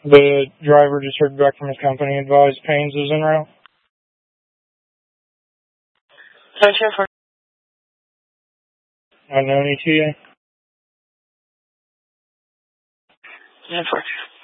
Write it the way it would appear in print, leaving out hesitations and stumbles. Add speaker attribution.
Speaker 1: The driver just heard back from his company, advised Paynes is en route.
Speaker 2: 7-4.
Speaker 1: Unknown ETA.
Speaker 2: 10-4.